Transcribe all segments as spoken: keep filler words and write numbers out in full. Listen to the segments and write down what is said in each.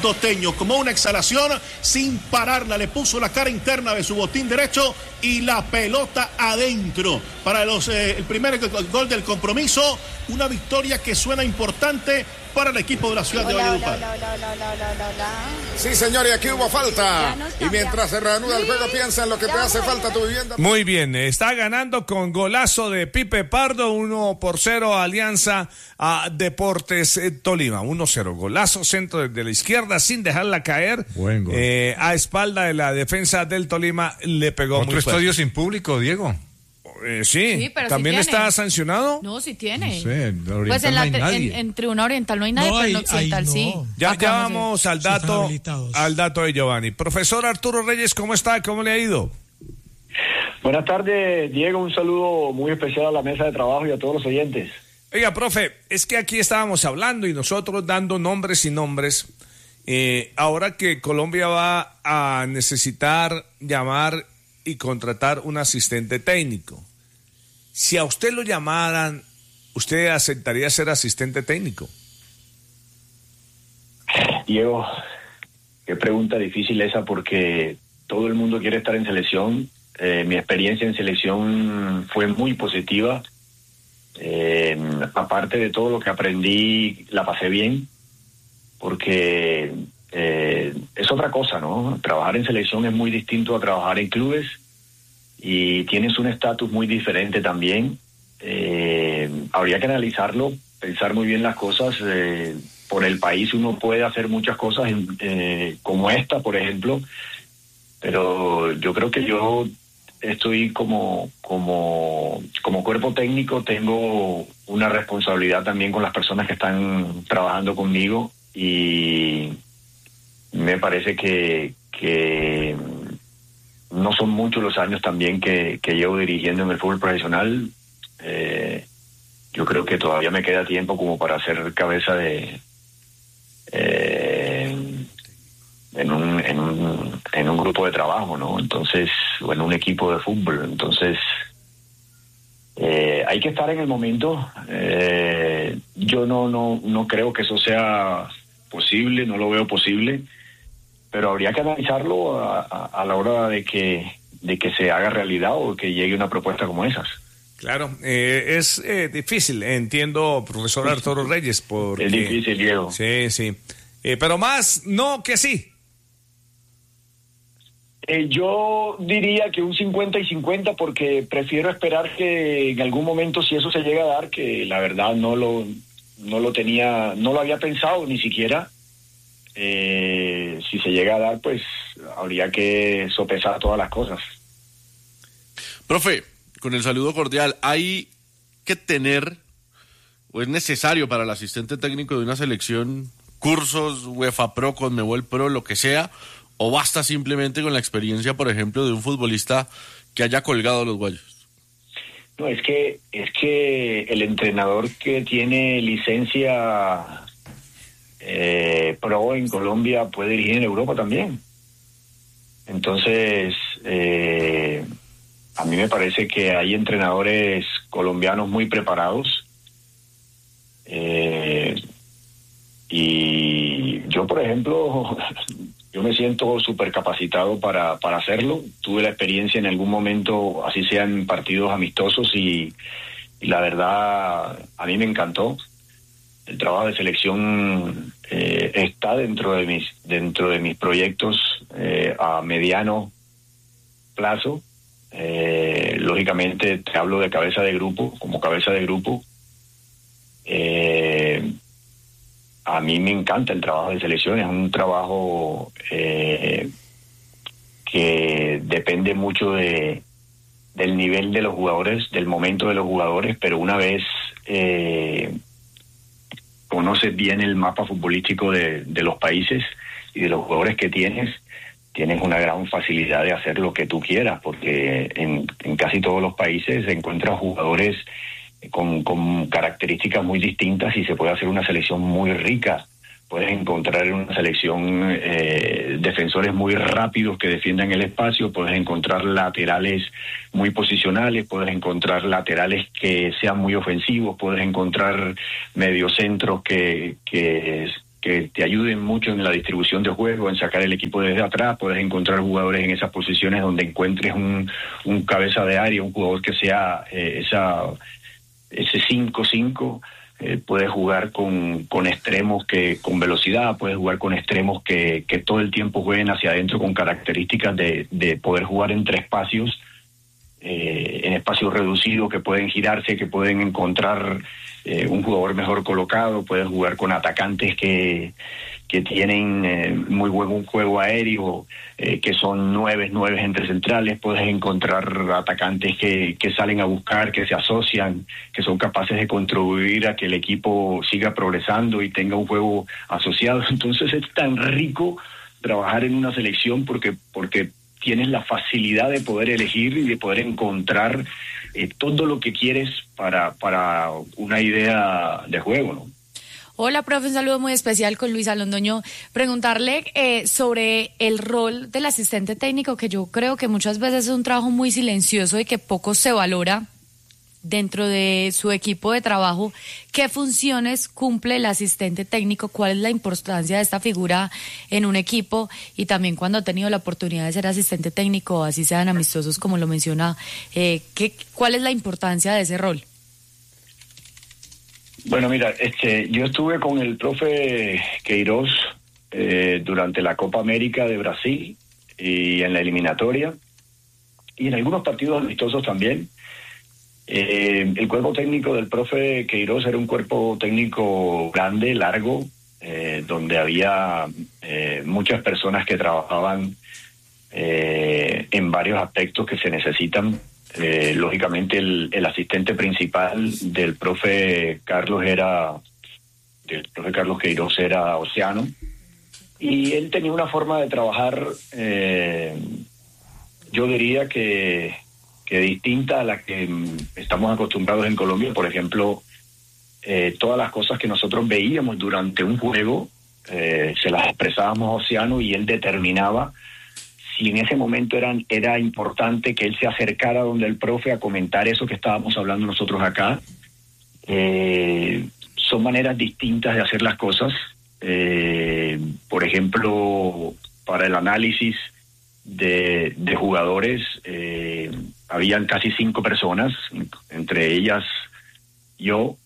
costeño, como una exhalación, sin pararla, le puso la cara interna de su botín derecho y la pelota adentro. Para los, eh, el primer gol del compromiso, una victoria que suena importante para el equipo de la ciudad hola, de Valledupar. Hola, hola, hola, hola, hola, hola, hola. Sí, señor, y aquí hubo falta. Y mientras se reanuda el juego, piensa en lo que te hace falta a tu vivienda. Muy bien, está ganando con golazo de Pipe Pardo, uno por cero Alianza a Deportes Tolima, uno cero. Golazo, centro desde la izquierda sin dejarla caer. Buen gol. Eh, a espalda de la defensa del Tolima le pegó Otro muy fuerte. estadio sin público, Diego. Eh, sí, Sí, pero ¿también sí está sancionado? No, sí tiene. No sé, en la Pues en, Oriental la, no hay nadie. en, en Tribuna Oriental no hay nadie, No, pero ahí- en Occidental ahí no. sí. Ya, Acá ya no sé. vamos al Sí, están dato, habilitados. al dato de Giovanni. Profesor Arturo Reyes, ¿cómo está? ¿Cómo le ha ido? Buenas tardes, Diego. Un saludo muy especial a la mesa de trabajo y a todos los oyentes. Oiga, profe, es que aquí estábamos hablando y nosotros dando nombres y nombres. Eh, ahora que Colombia va a necesitar llamar y contratar un asistente técnico, si a usted lo llamaran, ¿usted aceptaría ser asistente técnico? Diego, qué pregunta difícil esa porque todo el mundo quiere estar en selección. Eh, mi experiencia en selección fue muy positiva. Eh, aparte de todo lo que aprendí, la pasé bien porque eh, es otra cosa, ¿no? Trabajar en selección es muy distinto a trabajar en clubes y tienes un estatus muy diferente también. Eh, habría que analizarlo, pensar muy bien las cosas. Eh, por el país uno puede hacer muchas cosas eh, como esta, por ejemplo, pero yo creo que yo estoy como, como, como cuerpo técnico, tengo una responsabilidad también con las personas que están trabajando conmigo y me parece que, que no son muchos los años también que, que llevo dirigiendo en el fútbol profesional. Eh, yo creo que todavía me queda tiempo como para ser cabeza de eh, en un, en un en un grupo de trabajo, ¿no? Entonces, o en un equipo de fútbol. Entonces, eh, hay que estar en el momento. Eh, yo no no no creo que eso sea posible, no lo veo posible, pero habría que analizarlo a, a, a la hora de que de que se haga realidad o que llegue una propuesta como esas. Claro, eh, es eh, difícil, entiendo, profesor Arturo Reyes, porque... Es difícil, Diego. Sí, sí, eh, pero más no que sí. Eh, yo diría que un cincuenta y cincuenta porque prefiero esperar que en algún momento, si eso se llega a dar, que la verdad no lo no lo tenía, no lo había pensado ni siquiera. Eh, si se llega a dar, pues habría que sopesar todas las cosas. Profe, con el saludo cordial, ¿hay que tener o es necesario para el asistente técnico de una selección cursos UEFA Pro, Conmebol Pro, lo que sea, o basta simplemente con la experiencia, por ejemplo, de un futbolista que haya colgado los guayos? No, es que es que el entrenador que tiene licencia eh, pro en Colombia puede dirigir en Europa también. Entonces, eh, a mí me parece que hay entrenadores colombianos muy preparados. Eh, y yo, por ejemplo, yo me siento súper capacitado para, para hacerlo. Tuve la experiencia en algún momento, así sean partidos amistosos, y, y la verdad, a mí me encantó. El trabajo de selección eh, está dentro de mis, dentro de mis proyectos eh, a mediano plazo. Eh, lógicamente te hablo de cabeza de grupo, como cabeza de grupo. Eh, a mí me encanta el trabajo de selección, es un trabajo eh, que depende mucho de del nivel de los jugadores, del momento de los jugadores, pero una vez eh, conoces bien el mapa futbolístico de, de los países y de los jugadores que tienes, tienes una gran facilidad de hacer lo que tú quieras, porque en, en casi todos los países encuentras jugadores con, con características muy distintas y se puede hacer una selección muy rica. Puedes encontrar en una selección eh, defensores muy rápidos que defiendan el espacio, puedes encontrar laterales muy posicionales, puedes encontrar laterales que sean muy ofensivos, puedes encontrar mediocentros que, que, que te ayuden mucho en la distribución de juego, en sacar el equipo desde atrás. Puedes encontrar jugadores en esas posiciones donde encuentres un, un cabeza de área, un jugador que sea eh, esa ese cinco cinco. Eh, puedes jugar con, con extremos que con velocidad, puedes jugar con extremos que, que todo el tiempo jueguen hacia adentro con características de, de poder jugar entre espacios, eh, en espacios reducidos, que pueden girarse, que pueden encontrar eh, un jugador mejor colocado. Puedes jugar con atacantes que, que tienen eh, muy buen juego aéreo, eh, que son nueve, nueve entre centrales. Puedes encontrar atacantes que, que salen a buscar, que se asocian, que son capaces de contribuir a que el equipo siga progresando y tenga un juego asociado. Entonces es tan rico trabajar en una selección porque, porque tienes la facilidad de poder elegir y de poder encontrar eh, todo lo que quieres para, para una idea de juego, ¿no? Hola, profe, un saludo muy especial con Luisa Londoño. Preguntarle eh, sobre el rol del asistente técnico, que yo creo que muchas veces es un trabajo muy silencioso y que poco se valora dentro de su equipo de trabajo. ¿Qué funciones cumple el asistente técnico? ¿Cuál es la importancia de esta figura en un equipo? Y también cuando ha tenido la oportunidad de ser asistente técnico, así sean amistosos como lo menciona, eh, ¿qué, ¿cuál es la importancia de ese rol? Bueno, mira, este, yo estuve con el profe Queiroz eh, durante la Copa América de Brasil y en la eliminatoria y en algunos partidos amistosos también. Eh, el cuerpo técnico del profe Queiroz era un cuerpo técnico grande, largo, eh, donde había eh, muchas personas que trabajaban eh, en varios aspectos que se necesitan. Eh, lógicamente el, el asistente principal del profe Carlos era del profe Carlos Queiroz era Oceano, y él tenía una forma de trabajar eh, yo diría que, que distinta a la que estamos acostumbrados en Colombia. Por ejemplo, eh, todas las cosas que nosotros veíamos durante un juego eh, se las expresábamos a Oceano y él determinaba si en ese momento eran, era importante que él se acercara donde el profe a comentar eso que estábamos hablando nosotros acá. Eh, son maneras distintas de hacer las cosas. Eh, por ejemplo, para el análisis de, de jugadores, eh, habían casi cinco personas, entre ellas yo,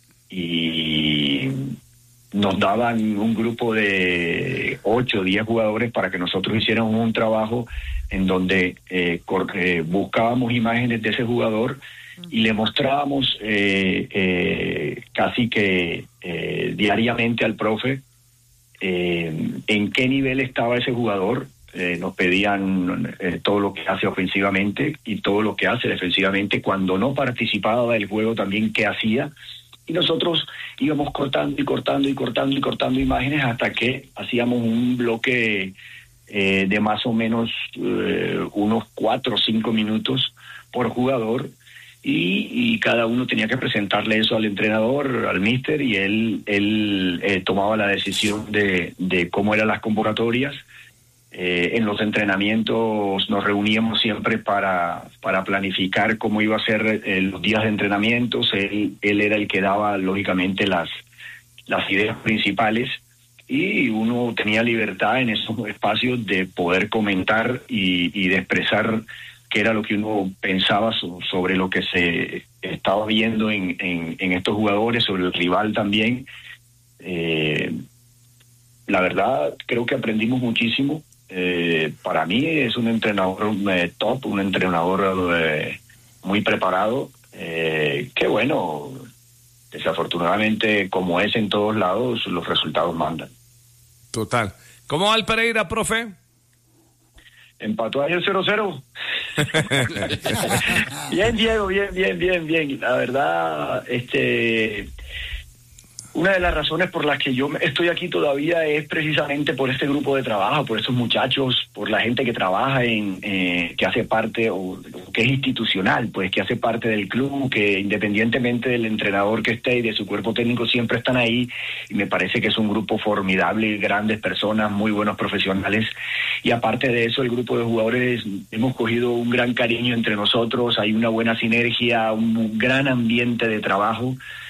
y nos daban un grupo de ocho o diez jugadores para que nosotros hiciéramos un trabajo en donde eh, cor- eh, buscábamos imágenes de ese jugador y le mostrábamos eh, eh, casi que eh, diariamente al profe eh, en qué nivel estaba ese jugador. Eh, nos pedían eh, todo lo que hace ofensivamente y todo lo que hace defensivamente. Cuando no participaba del juego también qué hacía. Y nosotros íbamos cortando y cortando y cortando y cortando imágenes hasta que hacíamos un bloque eh, de más o menos eh, unos cuatro o cinco minutos por jugador, y, y cada uno tenía que presentarle eso al entrenador, al míster, y él, él eh, tomaba la decisión de, de cómo eran las convocatorias. Eh, en los entrenamientos nos reuníamos siempre para, para planificar cómo iba a ser eh, los días de entrenamientos. Él, él era el que daba lógicamente las, las ideas principales, y uno tenía libertad en esos espacios de poder comentar y, y de expresar qué era lo que uno pensaba so, sobre lo que se estaba viendo en, en, en estos jugadores, sobre el rival también. Eh, la verdad, creo que aprendimos muchísimo. Eh, para mí es un entrenador eh, top, un entrenador eh, muy preparado, eh, que bueno, desafortunadamente, como es en todos lados, los resultados mandan. Total. ¿Cómo va el Pereira, profe? Empató ayer cero cero. Bien, Diego, bien, bien, bien, bien. La verdad, este... una de las razones por las que yo estoy aquí todavía es precisamente por este grupo de trabajo, por estos muchachos, por la gente que trabaja en, eh, que hace parte, o que es institucional, pues que hace parte del club, que independientemente del entrenador que esté y de su cuerpo técnico siempre están ahí, y me parece que es un grupo formidable, grandes personas, muy buenos profesionales, y aparte de eso el grupo de jugadores hemos cogido un gran cariño entre nosotros, hay una buena sinergia, un gran ambiente de trabajo.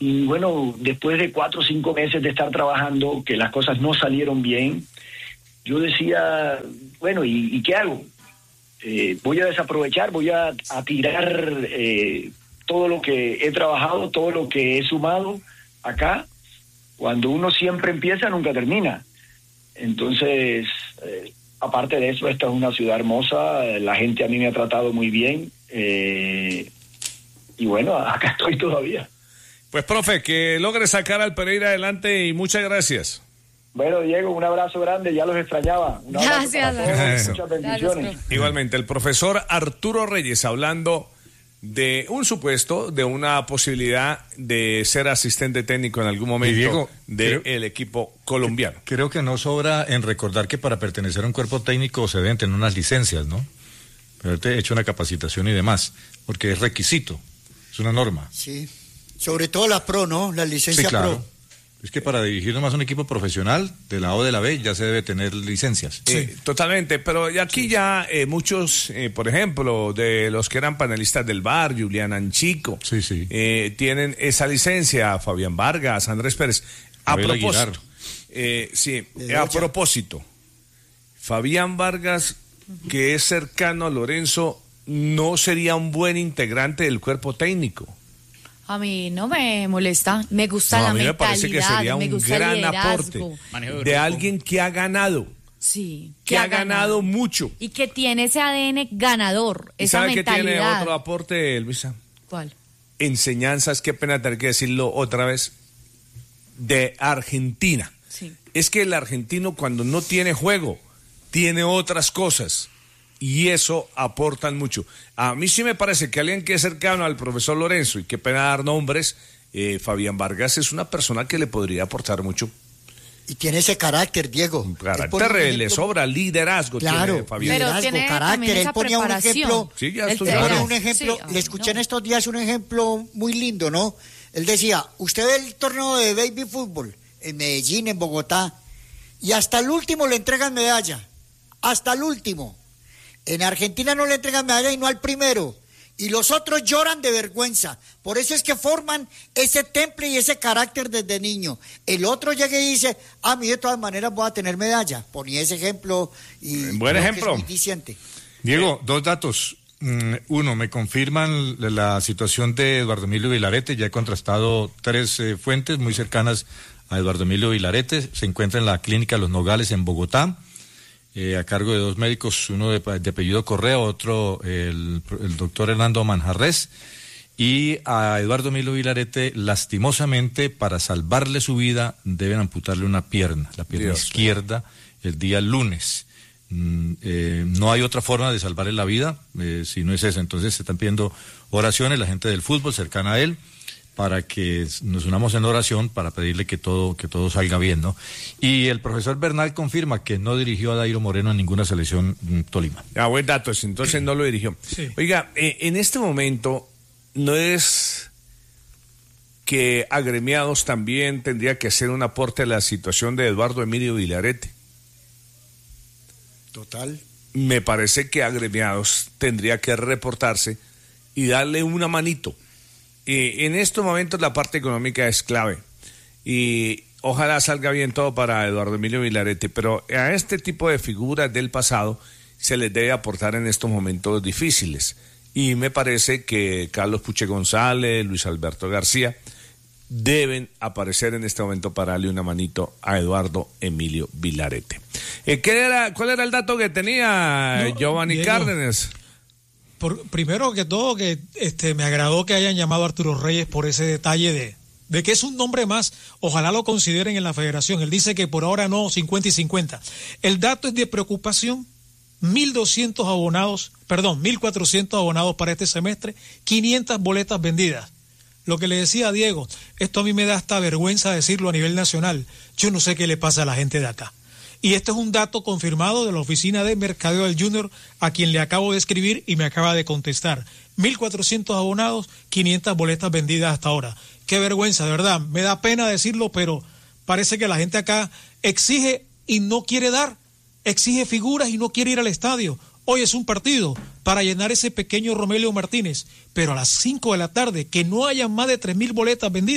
y bueno, después de cuatro o cinco meses de estar trabajando, que las cosas no salieron bien, yo decía, bueno, ¿y, y qué hago? Eh, voy a desaprovechar, voy a, a tirar eh, todo lo que he trabajado, todo lo que he sumado acá. Cuando uno siempre empieza, nunca termina. Entonces, eh, aparte de eso, esta es una ciudad hermosa, la gente a mí me ha tratado muy bien, eh, y bueno, acá estoy todavía. Pues, profe, que logre sacar al Pereira adelante y muchas gracias. Bueno, Diego, un abrazo grande, ya los extrañaba. Un Gracias. todos, muchas bendiciones. Gracias, Igualmente, el profesor Arturo Reyes hablando de un supuesto, de una posibilidad de ser asistente técnico en algún momento Diego, del creo, equipo colombiano. Creo que no sobra en recordar que para pertenecer a un cuerpo técnico se deben tener unas licencias, ¿no? Haberte hecho una capacitación y demás, porque es requisito, es una norma. Sí, sobre todo la pro, ¿no? La licencia sí, claro. pro. Es que para dirigir nomás un equipo profesional de la A o de la B ya se debe tener licencias. Sí, eh, totalmente, pero aquí sí. ya eh, muchos, eh, por ejemplo, de los que eran panelistas del bar, Julián Anchico, sí, sí. Eh, tienen esa licencia, Fabián Vargas, Andrés Pérez. A Abel propósito, eh, sí, a propósito, Fabián Vargas, que es cercano a Lorenzo, ¿no sería un buen integrante del cuerpo técnico? A mí no me molesta, me gusta no, la a mí mentalidad, me parece que sería un gran aporte de alguien que ha ganado, sí, que, que ha ganado, ganado mucho y que tiene ese A D N ganador, esa ¿sabe mentalidad. ¿Sabe que tiene otro aporte, Luisa? ¿Cuál? Enseñanzas, qué pena tener que decirlo otra vez, de Argentina. Sí. Es que el argentino cuando no tiene juego, tiene otras cosas. Y eso aportan mucho. A mí sí me parece que alguien que es cercano al profesor Lorenzo, y qué pena dar nombres, eh, Fabián Vargas es una persona que le podría aportar mucho. Y tiene ese carácter, Diego. Carácter, ejemplo, le sobra liderazgo. Claro, tiene Fabián. Pero liderazgo, tiene carácter. Él ponía un ejemplo. Sí, ya él ponía un ejemplo. Sí, le escuché no. en estos días un ejemplo muy lindo, ¿no? Él decía, usted ve el torneo de baby fútbol en Medellín, en Bogotá, y hasta el último le entregan medalla. Hasta el último. En Argentina no le entregan medalla y no al primero. Y los otros lloran de vergüenza. Por eso es que forman ese temple y ese carácter desde niño. El otro llega y dice, a mí de todas maneras voy a tener medalla. Ponía ese ejemplo y buen ejemplo. Es muy diciente. Diego, dos datos. Uno, me confirman la situación de Eduardo Emilio Vilarete. Ya he contrastado tres eh, fuentes muy cercanas a Eduardo Emilio Vilarete. Se encuentra en la clínica Los Nogales en Bogotá. Eh, a cargo de dos médicos, uno de, de apellido Correa, otro el, el doctor Hernando Manjarres, y a Eduardo Emilio Vilarete, lastimosamente, para salvarle su vida, deben amputarle una pierna, la pierna Dios izquierda, Dios. el día lunes. Mm, eh, no hay otra forma de salvarle la vida, eh, si no es esa. Entonces se están pidiendo oraciones, la gente del fútbol cercana a él, para que nos unamos en oración para pedirle que todo que todo salga bien, ¿no? Y el profesor Bernal confirma que no dirigió a Dairo Moreno en ninguna selección mm, Tolima. Ah, buen dato, entonces no lo dirigió. Sí. Oiga, eh, en este momento no es que Agremiados también tendría que hacer un aporte a la situación de Eduardo Emilio Vilarete. Total. Me parece que Agremiados tendría que reportarse y darle una manito. Eh, en estos momentos la parte económica es clave y ojalá salga bien todo para Eduardo Emilio Vilarete, pero a este tipo de figuras del pasado se les debe aportar en estos momentos difíciles y me parece que Carlos Puche González, Luis Alberto García deben aparecer en este momento para darle una manito a Eduardo Emilio Vilarete. Eh, ¿qué era, ¿Cuál era el dato que tenía no, Giovanni Diego. Cárdenas? Por, primero que todo, que este me agradó que hayan llamado a Arturo Reyes por ese detalle de, de que es un nombre más. Ojalá lo consideren en la federación. Él dice que por ahora no, cincuenta y cincuenta. El dato es de preocupación. mil doscientos abonados, perdón, mil cuatrocientos abonados para este semestre, quinientas boletas vendidas. Lo que le decía a Diego, esto a mí me da hasta vergüenza decirlo a nivel nacional. Yo no sé qué le pasa a la gente de acá. Y este es un dato confirmado de la oficina de mercadeo del Junior, a quien le acabo de escribir y me acaba de contestar. mil cuatrocientos abonados, quinientas boletas vendidas hasta ahora. Qué vergüenza, de verdad. Me da pena decirlo, pero parece que la gente acá exige y no quiere dar. Exige figuras y no quiere ir al estadio. Hoy es un partido para llenar ese pequeño Romelio Martínez, pero a las cinco de la tarde, que no haya más de tres mil boletas vendidas,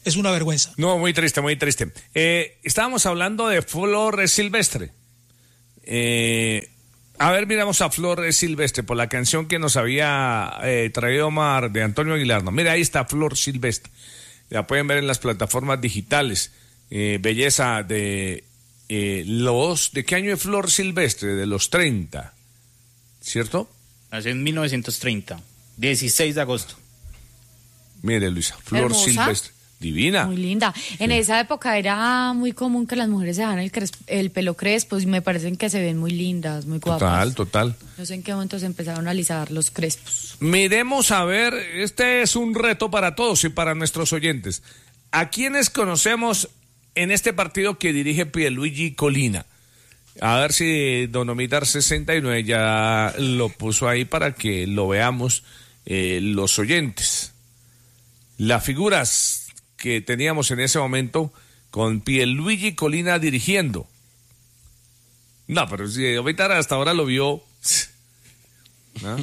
es una vergüenza. No, muy triste, muy triste. Eh, estábamos hablando de Flor Silvestre. Eh, a ver, miramos a Flor Silvestre por la canción que nos había eh, traído Omar de Antonio Aguilar. No, mira, ahí está Flor Silvestre. La pueden ver en las plataformas digitales. Eh, belleza de eh, los... ¿De qué año es Flor Silvestre? De los treinta, ¿cierto? Nació en mil novecientos treinta, dieciséis de agosto. Mire, Luisa, Flor Hermosa. Silvestre. Divina. Muy linda. En Sí. esa época era muy común que las mujeres se dejaran el, cres- el pelo crespo y me parecen que se ven muy lindas, muy guapas. Total, total. No sé en qué momento se empezaron a alisar los crespos. Miremos a ver, este es un reto para todos y para nuestros oyentes. ¿A quiénes conocemos en este partido que dirige Pierluigi Colina? A ver si Don Omidar sesenta y nueve ya lo puso ahí para que lo veamos eh, los oyentes. Las figuras que teníamos en ese momento con Pierluigi Colina dirigiendo. No, pero si Omidar hasta ahora lo vio... ¿no?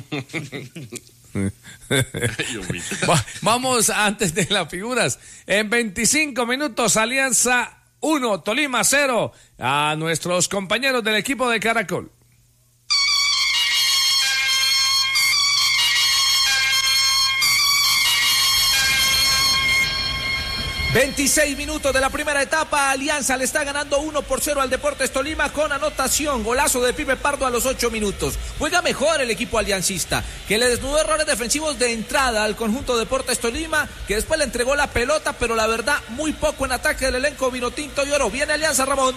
Va- Vamos antes de las figuras. En veinticinco minutos, Alianza uno, Tolima cero. A nuestros compañeros del equipo de Caracol. veintiséis minutos de la primera etapa, Alianza le está ganando uno por cero al Deportes Tolima con anotación, golazo de Pipe Pardo a los ocho minutos. Juega mejor el equipo aliancista, que le desnudó errores defensivos de entrada al conjunto Deportes Tolima, que después le entregó la pelota, pero la verdad muy poco en ataque del elenco vinotinto y oro. Viene Alianza, Ramón.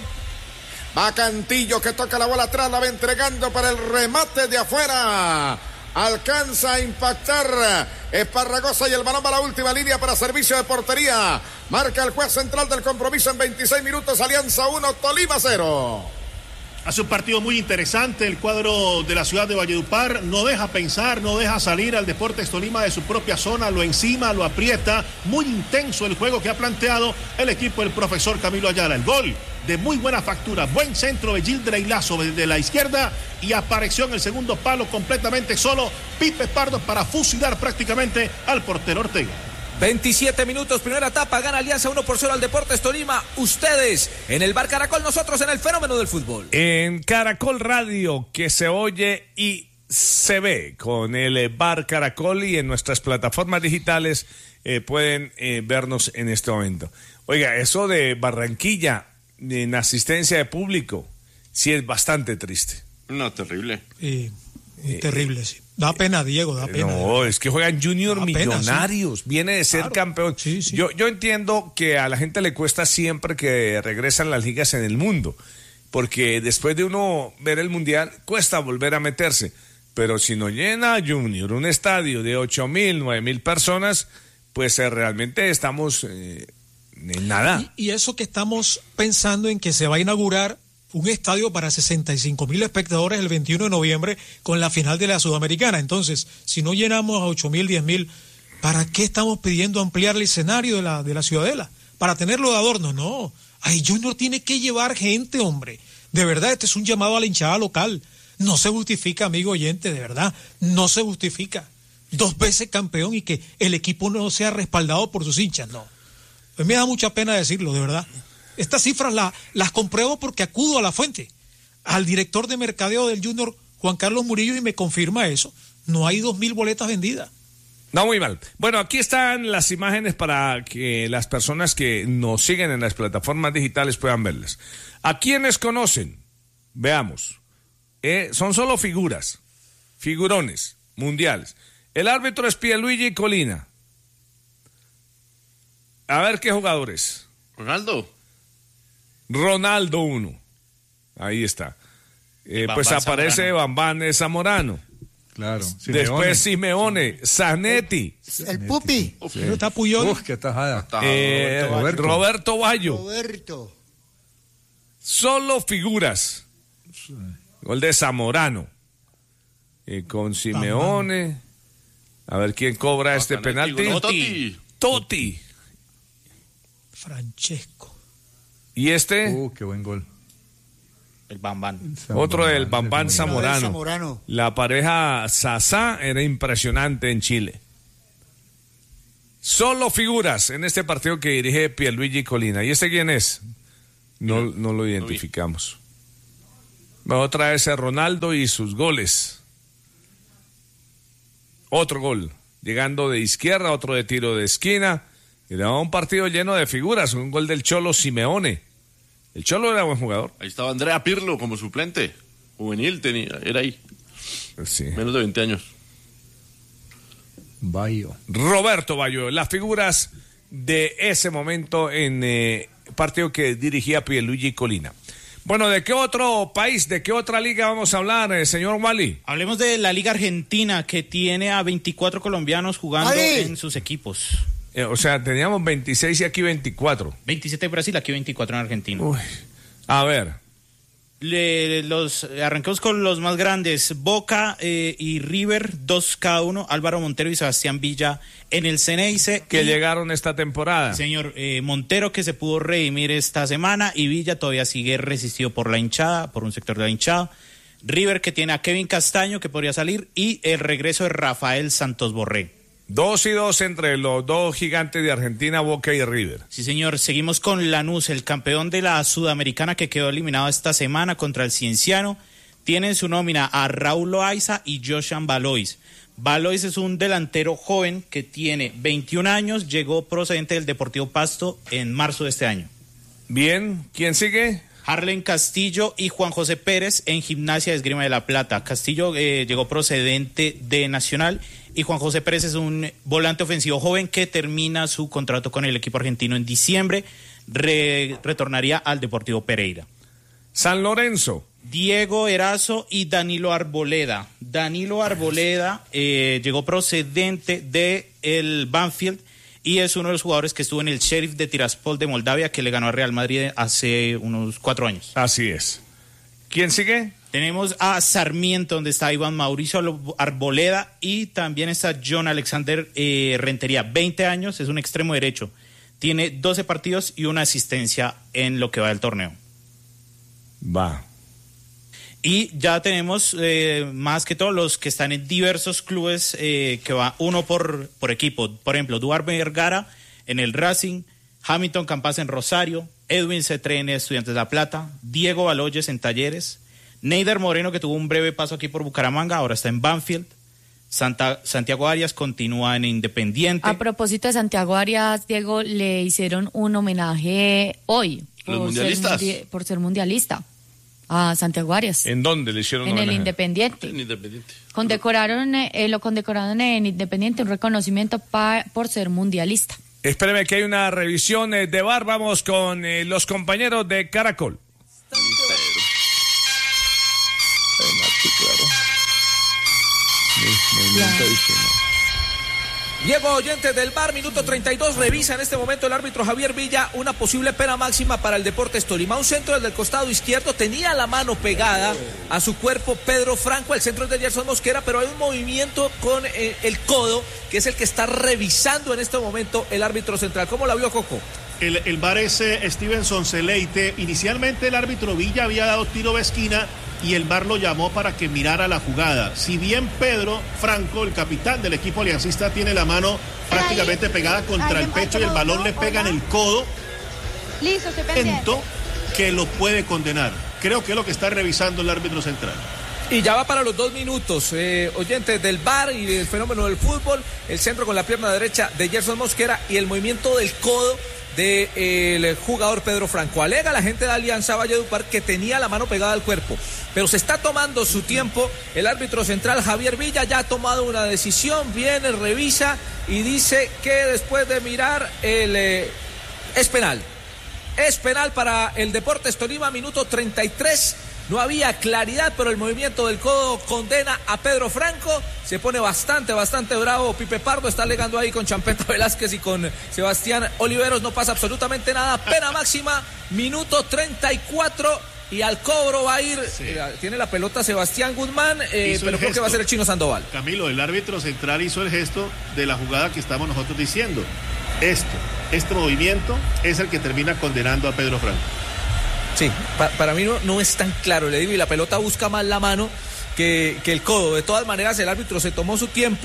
Va Cantillo que toca la bola atrás, la va entregando para el remate de afuera. Alcanza a impactar Esparragosa y el balón va a la última línea para servicio de portería. Marca el juez central del compromiso en veintiséis minutos. Alianza uno, Tolima cero. Hace un partido muy interesante el cuadro de la ciudad de Valledupar, no deja pensar, no deja salir al Deportes Tolima de su propia zona, lo encima, lo aprieta, muy intenso el juego que ha planteado el equipo del profesor Camilo Ayala. El gol de muy buena factura, buen centro de Gildrey Lazo desde la izquierda y apareció en el segundo palo completamente solo Pipe Pardo para fusilar prácticamente al portero Ortega. veintisiete minutos, primera etapa, gana Alianza uno por cero al Deportes Tolima. Ustedes en el Bar Caracol, nosotros en el Fenómeno del Fútbol. En Caracol Radio, que se oye y se ve con el Bar Caracol, y en nuestras plataformas digitales eh, pueden eh, vernos en este momento. Oiga, eso de Barranquilla en asistencia de público sí es bastante triste. No, terrible. Sí, eh, terrible, sí. Da pena, Diego, da pena. No, es que juegan Junior Da pena, Millonarios, sí. Viene de ser Claro. campeón. Sí, sí. Yo, yo entiendo que a la gente le cuesta siempre que regresan las ligas en el mundo, porque después de uno ver el mundial, cuesta volver a meterse. Pero si no llena Junior un estadio de ocho mil, nueve mil personas, pues eh, realmente estamos eh, en nada. Y, y eso que estamos pensando en que se va a inaugurar un estadio para sesenta y cinco mil espectadores el veintiuno de noviembre con la final de la Sudamericana. Entonces, si no llenamos a ocho mil, diez mil, ¿para qué estamos pidiendo ampliar el escenario de la, de la Ciudadela? ¿Para tenerlo de adorno? No. Ay, Junior tiene que llevar gente, hombre. De verdad, este es un llamado a la hinchada local. No se justifica, amigo oyente, de verdad. No se justifica. Dos veces campeón y que el equipo no sea respaldado por sus hinchas, no. Pues me da mucha pena decirlo, de verdad. Estas cifras la, las compruebo porque acudo a la fuente, al director de mercadeo del Junior, Juan Carlos Murillo, y me confirma eso. No hay dos mil boletas vendidas. No, muy mal. Bueno, aquí están las imágenes para que las personas que nos siguen en las plataformas digitales puedan verlas. ¿A quiénes conocen? Veamos. Eh, son solo figuras, figurones mundiales. El árbitro es Pierluigi Colina. A ver qué jugadores. Ronaldo. Ronaldo uno. Ahí está. Eh, Bambán pues aparece Zamorano. Bambán Zamorano. Claro. Después Simeone, Zanetti, El Pupi. Pero está Puyol. Uf, qué tajada. eh, Roberto. Roberto Bayo. Roberto. Solo figuras. Gol de Zamorano. Eh, con Simeone. A ver quién cobra este Zanetti, penalti. Totti. Totti. Francesco. Y este, Uh, qué buen gol. El Bambán. otro del Bambán Zamorano. Zamorano. La pareja Sasá era impresionante en Chile. Solo figuras en este partido que dirige Pierluigi Colina. ¿Y este quién es? No, no lo identificamos. Otra vez a Ronaldo y sus goles. Otro gol. Llegando de izquierda, otro de tiro de esquina. Era un partido lleno de figuras. Un gol del Cholo Simeone. El Cholo era buen jugador. Ahí estaba Andrea Pirlo como suplente. Juvenil tenía, era ahí. Sí. Menos de veinte años. Bayo. Roberto Bayo, las figuras de ese momento en eh, partido que dirigía Pierluigi Colina. Bueno, ¿de qué otro país, de qué otra liga vamos a hablar, eh, señor Wally? Hablemos de la Liga Argentina, que tiene a veinticuatro colombianos jugando ¡Ay! en sus equipos. Eh, o sea, teníamos veintiséis y aquí veinticuatro. veintisiete en Brasil, aquí veinticuatro en Argentina. Uy. A ver. Le, los arrancamos con los más grandes, Boca eh, y River, dos cada uno, Álvaro Montero y Sebastián Villa en el Ceneice. Que y, llegaron esta temporada. Señor, eh, Montero que se pudo redimir esta semana y Villa todavía sigue resistido por la hinchada, por un sector de la hinchada. River que tiene a Kevin Castaño que podría salir y el regreso de Rafael Santos Borré. Dos y dos entre los dos gigantes de Argentina, Boca y River. Sí, señor. Seguimos con Lanús, el campeón de la Sudamericana que quedó eliminado esta semana contra el Cienciano. Tiene en su nómina a Raúl Loaiza y Joshan Valois. Valois es un delantero joven que tiene veintiún años, llegó procedente del Deportivo Pasto en marzo de este año. Bien, ¿quién sigue? Harlen Castillo y Juan José Pérez en Gimnasia de Esgrima de la Plata. Castillo eh, llegó procedente de Nacional y Juan José Pérez es un volante ofensivo joven que termina su contrato con el equipo argentino en diciembre. Re- retornaría al Deportivo Pereira. San Lorenzo. Diego Erazo y Danilo Arboleda. Danilo Arboleda eh, llegó procedente de el Banfield y es uno de los jugadores que estuvo en el Sheriff de Tiraspol de Moldavia, que le ganó a Real Madrid hace unos cuatro años. Así es. ¿Quién sigue? Tenemos a Sarmiento, donde está Iván Mauricio Arboleda, y también está John Alexander eh, Rentería, veinte años, es un extremo derecho. Tiene doce partidos y una asistencia en lo que va del torneo. Va. Y ya tenemos eh, más que todos los que están en diversos clubes, eh, que va uno por, por equipo. Por ejemplo, Duarte Vergara en el Racing, Hamilton Campas en Rosario, Edwin Cetré en Estudiantes de La Plata, Diego Baloyes en Talleres, Neider Moreno, que tuvo un breve paso aquí por Bucaramanga, ahora está en Banfield. Santa, Santiago Arias continúa en Independiente. A propósito de Santiago Arias, Diego, le hicieron un homenaje hoy. ¿Los por mundialistas? Ser mundi- por ser mundialista. A Santiago Arias. ¿En dónde le hicieron En el homenaje? Independiente. En Independiente. Condecoraron, eh, lo condecoraron en Independiente, un reconocimiento pa- por ser mundialista. Espéreme que hay una revisión eh, de V A R. Vamos con eh, los compañeros de Caracol. Diego, oyentes del V A R, minuto treinta y dos, revisa en este momento el árbitro Javier Villa una posible pena máxima para el Deportes Tolima. Un centro desde el costado izquierdo, tenía la mano pegada a su cuerpo Pedro Franco, el centro es de Gerson Mosquera, pero hay un movimiento con eh, el codo, que es el que está revisando en este momento el árbitro central. ¿Cómo la vio, Coco? El, el V A R es eh, Stevenson Celeite. Inicialmente el árbitro Villa había dado tiro de esquina y el V A R lo llamó para que mirara la jugada. Si bien Pedro Franco, el capitán del equipo aliancista, tiene la mano prácticamente pegada contra el pecho y el balón le pega en el codo, Listo, se pendiente. siento que lo puede condenar. Creo que es lo que está revisando el árbitro central. Y ya va para los dos minutos, eh, oyentes del V A R y del fenómeno del fútbol, el centro con la pierna derecha de Gerson Mosquera y el movimiento del codo del de jugador Pedro Franco. Alega la gente de Alianza Valledupar que tenía la mano pegada al cuerpo, pero se está tomando su tiempo. El árbitro central Javier Villa ya ha tomado una decisión, viene, revisa y dice que después de mirar el eh, es penal. Es penal para el Deportes Tolima, minuto treinta y tres. No había claridad, pero el movimiento del codo condena a Pedro Franco. Se pone bastante, bastante bravo. Pipe Pardo está alegando ahí con Champeta Velázquez y con Sebastián Oliveros. No pasa absolutamente nada. Pena máxima, minuto treinta y cuatro. Y al cobro va a ir, sí. eh, tiene la pelota Sebastián Guzmán, eh, pero creo que va a ser el Chino Sandoval. Camilo, el árbitro central hizo el gesto de la jugada que estamos nosotros diciendo. Esto, este movimiento es el que termina condenando a Pedro Franco. Sí, pa para mí no, no es tan claro, le digo, y la pelota busca más la mano que, que el codo. De todas maneras, el árbitro se tomó su tiempo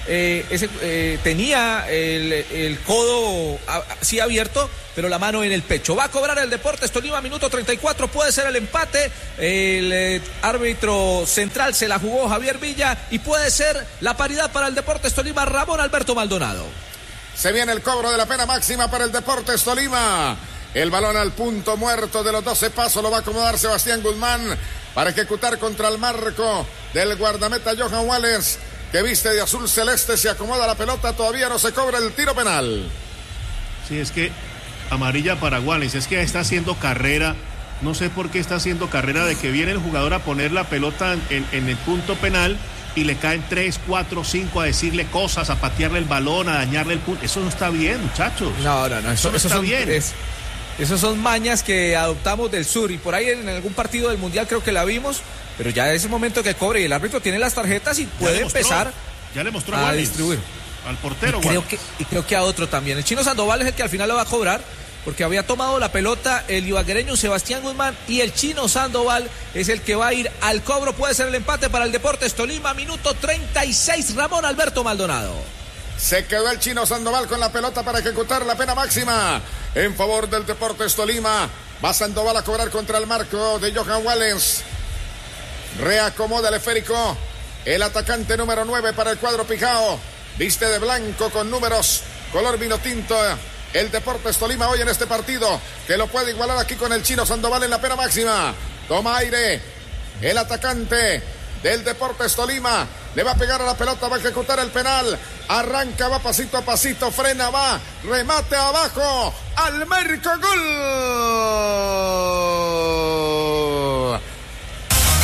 eh, ese, eh, tenía el, el codo así abierto, pero la mano en el pecho. Va a cobrar el Deportes Tolima, minuto treinta y cuatro, puede ser el empate. El eh, árbitro central se la jugó Javier Villa y puede ser la paridad para el Deportes Tolima, Ramón Alberto Maldonado. Se viene el cobro de la pena máxima para el Deportes Tolima. El balón al punto muerto de los doce pasos lo va a acomodar Sebastián Guzmán para ejecutar contra el marco del guardameta Johan Wallace, que viste de azul celeste. Se acomoda la pelota, todavía no se cobra el tiro penal. Sí, es que amarilla para Wallace, es que está haciendo carrera, no sé por qué está haciendo carrera de que viene el jugador a poner la pelota en, en el punto penal y le caen tres, cuatro, cinco a decirle cosas, a patearle el balón, a dañarle el punto. Eso no está bien, muchachos. No, no, no, eso, eso no eso está son, bien. Es, esos son mañas que adoptamos del sur y por ahí en algún partido del Mundial creo que la vimos, pero ya es el momento que cobre y el árbitro tiene las tarjetas y puede ya mostró, empezar ya le mostró a Wallace, distribuir. Al portero. Y creo, que, y creo que a otro también. El Chino Sandoval es el que al final lo va a cobrar, porque había tomado la pelota el ibaguereño Sebastián Guzmán y el Chino Sandoval es el que va a ir al cobro. Puede ser el empate para el Deportes Tolima, minuto treinta y seis, Ramón Alberto Maldonado. Se quedó el Chino Sandoval con la pelota para ejecutar la pena máxima en favor del Deportes Tolima. Va Sandoval a cobrar contra el marco de Johan Wallace. Reacomoda el esférico el atacante número nueve para el cuadro Pijao. Viste de blanco con números color vino tinto el Deportes Tolima hoy en este partido, que lo puede igualar aquí con el Chino Sandoval en la pena máxima. Toma aire el atacante del Deportes Tolima, le va a pegar a la pelota, va a ejecutar el penal, arranca, va pasito a pasito, frena, va, remate abajo, al marco, gol.